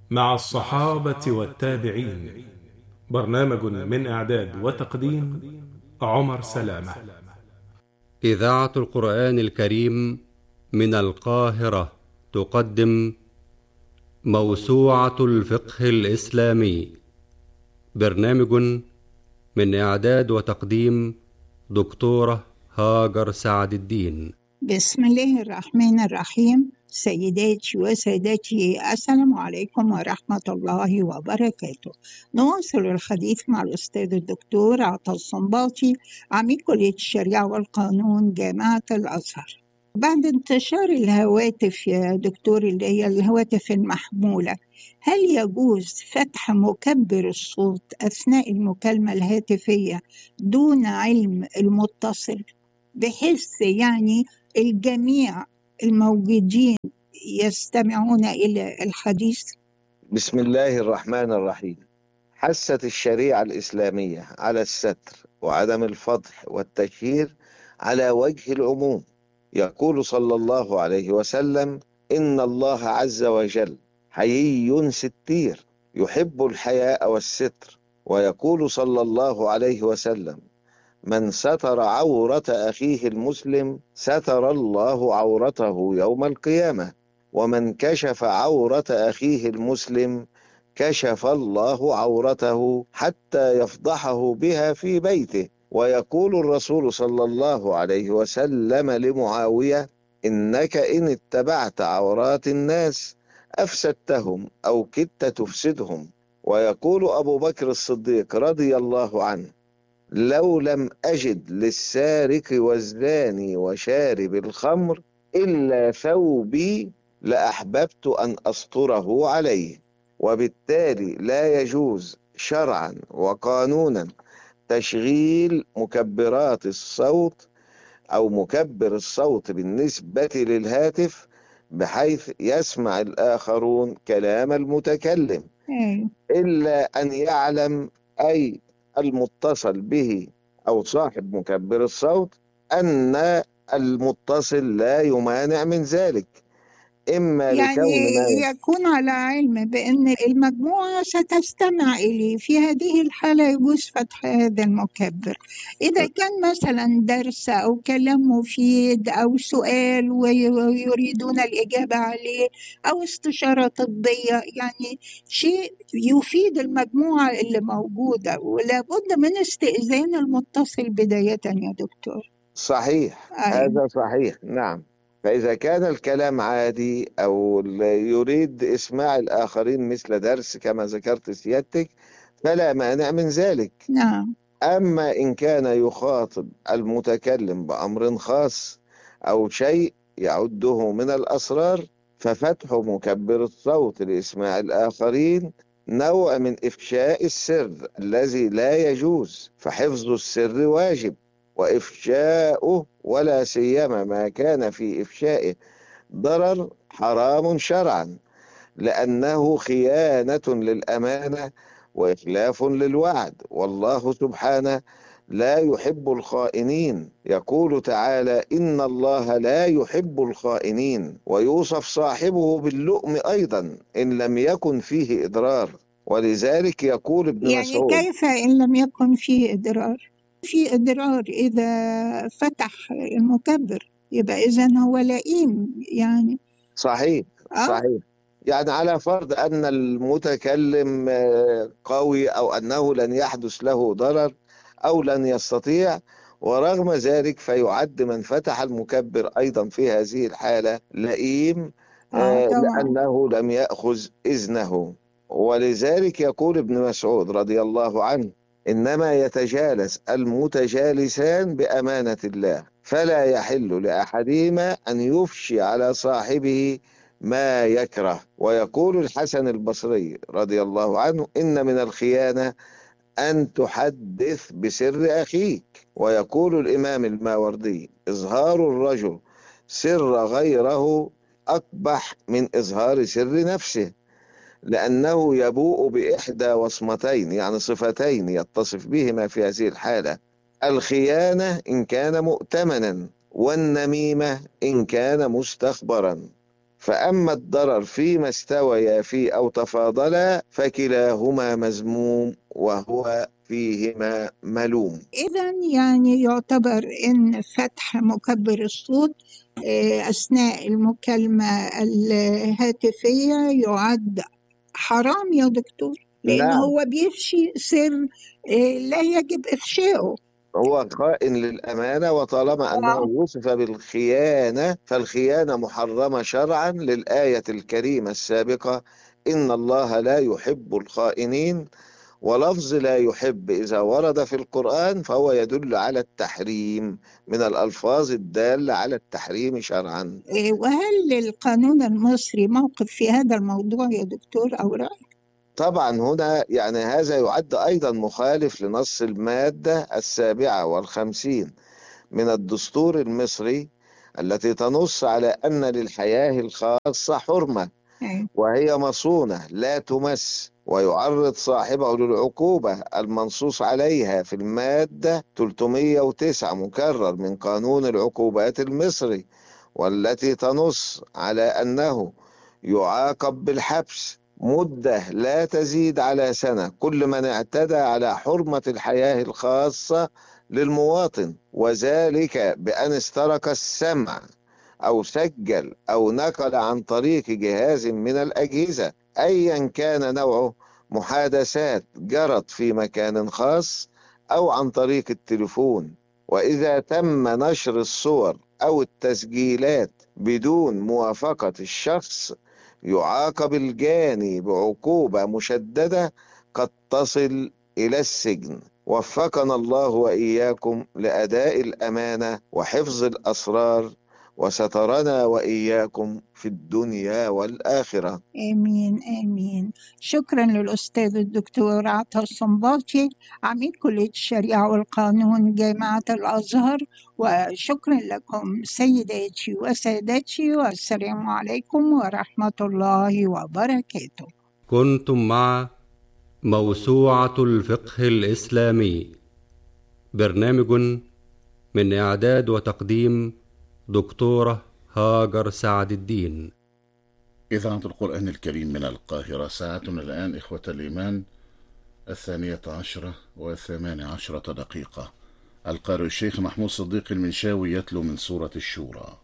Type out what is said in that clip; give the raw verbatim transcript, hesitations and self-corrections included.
مع الصحابة والتابعين. برنامج من إعداد وتقديم عمر سلامة. إذاعة القرآن الكريم من القاهرة تقدم موسوعة الفقه الإسلامي. برنامج من إعداد وتقديم دكتورة هاجر سعد الدين. بسم الله الرحمن الرحيم. سيداتي وسادتي، السلام عليكم ورحمة الله وبركاته. نواصل الحديث مع الأستاذ الدكتور عطا الصنباطي، عميد كلية الشريعة والقانون جامعة الأزهر. بعد انتشار الهواتف يا دكتور، اللي هي الهواتف المحمولة، هل يجوز فتح مكبر الصوت أثناء المكالمة الهاتفية دون علم المتصل، بحيث يعني الجميع الموجودين يستمعون إلى الحديث؟ بسم الله الرحمن الرحيم. حثت الشريعة الإسلامية على الستر وعدم الفضح والتشهير على وجه العموم. يقول صلى الله عليه وسلم: إن الله عز وجل حيي ستير يحب الحياء والستر. ويقول صلى الله عليه وسلم: من ستر عورة أخيه المسلم ستر الله عورته يوم القيامة، ومن كشف عورة أخيه المسلم كشف الله عورته حتى يفضحه بها في بيته. ويقول الرسول صلى الله عليه وسلم لمعاوية: إنك إن اتبعت عورات الناس أفسدتهم أو كدت تفسدهم. ويقول أبو بكر الصديق رضي الله عنه: لو لم أجد للسارق والزاني وشارب الخمر إلا ثوبي لأحببت أن أستره عليه. وبالتالي لا يجوز شرعا وقانونا تشغيل مكبرات الصوت أو مكبر الصوت بالنسبة للهاتف بحيث يسمع الآخرون كلام المتكلم، إلا أن يعلم أي المتصل به أو صاحب مكبر الصوت أن المتصل لا يمانع من ذلك، إما يعني لكون ما يكون على علم بأن المجموعة ستستمع إليه. في هذه الحالة يجوز فتح هذا المكبر. إذا كان مثلا درس أو كلام مفيد أو سؤال ويريدون الإجابة عليه أو استشارة طبية، يعني شيء يفيد المجموعة اللي موجودة، ولا بد من استئذان المتصل بداية يا دكتور. صحيح. أيوة. هذا صحيح، نعم. فإذا كان الكلام عادي أو يريد إسماع الآخرين مثل درس كما ذكرت سيادتك فلا مانع من ذلك. نعم. أما إن كان يخاطب المتكلم بأمر خاص أو شيء يعده من الأسرار ففتح مكبر الصوت لإسماع الآخرين نوع من إفشاء السر الذي لا يجوز، فحفظ السر واجب، وإفشاؤه ولا سيما ما كان في إفشائه ضرر حرام شرعا، لأنه خيانة للأمانة وإخلاف للوعد، والله سبحانه لا يحب الخائنين. يقول تعالى: إن الله لا يحب الخائنين. ويوصف صاحبه باللؤم أيضا إن لم يكن فيه إضرار. ولذلك يقول ابن يعني مسعود: كيف إن لم يكن فيه إضرار؟ في إضرار إذا فتح المكبر، يبقى إذن هو لئيم يعني. صحيح آه. صحيح. يعني على فرض أن المتكلم قوي أو أنه لن يحدث له ضرر أو لن يستطيع، ورغم ذلك فيعد من فتح المكبر أيضا في هذه الحالة لئيم آه طبعا. لأنه لم يأخذ إذنه. ولذلك يقول ابن مسعود رضي الله عنه: إنما يتجالس المتجالسان بأمانة الله، فلا يحل لأحدهما أن يفشي على صاحبه ما يكره. ويقول الحسن البصري رضي الله عنه: إن من الخيانة أن تحدث بسر أخيك. ويقول الإمام الماوردي: إظهار الرجل سر غيره أقبح من إظهار سر نفسه، لأنه يبوء بإحدى وصمتين، يعني صفتين يتصف بهما في هذه الحالة: الخيانة إن كان مؤتمنا، والنميمة إن كان مستخبرا. فأما الضرر فيما استويا فيه أو تفاضلا فكلاهما مذموم وهو فيهما ملوم. إذا يعني يعتبر إن فتح مكبر الصوت أثناء المكالمة الهاتفية يعد حرام يا دكتور، لأن نعم، هو بيفشي سر لا يجب إفشاؤه. هو خائن للأمانة، وطالما أنه وصف بالخيانة فالخيانة محرمة شرعا للآية الكريمة السابقة: إن الله لا يحب الخائنين. ولفظ لا يحب إذا ورد في القرآن فهو يدل على التحريم من الألفاظ الدالة على التحريم شرعا. وهل القانون المصري موقف في هذا الموضوع يا دكتور أو رأي؟ طبعا هنا يعني هذا يعد أيضا مخالف لنص المادة السابعة والخمسين من الدستور المصري التي تنص على أن للحياة الخاصة حرمة وهي مصونة لا تمس، ويعرض صاحبه للعقوبة المنصوص عليها في المادة ثلاثمئة وتسعة مكرر من قانون العقوبات المصري، والتي تنص على أنه يعاقب بالحبس مدة لا تزيد على سنة كل من اعتدى على حرمة الحياة الخاصة للمواطن، وذلك بأن استرق السمع أو سجل أو نقل عن طريق جهاز من الأجهزة أيا كان نوعه محادثات جرت في مكان خاص أو عن طريق التليفون. وإذا تم نشر الصور أو التسجيلات بدون موافقة الشخص يعاقب الجاني بعقوبة مشددة قد تصل إلى السجن. وفقنا الله وإياكم لأداء الأمانة وحفظ الأسرار، وسترنا وإياكم في الدنيا والآخرة. آمين آمين. شكرا للأستاذ الدكتور عطا الصنباطي عميد كلية الشريعة والقانون جامعة الأزهر، وشكرا لكم سيداتي وسادتي، والسلام عليكم ورحمة الله وبركاته. كنتم مع موسوعة الفقه الإسلامي، برنامج من إعداد وتقديم دكتورة هاجر سعد الدين. إذاعة القرآن الكريم من القاهرة. ساعتنا الآن إخوة الإيمان الثانية عشرة وثمان عشرة دقيقة. القارئ الشيخ محمود صديق المنشاوي يتلو من سورة الشورى.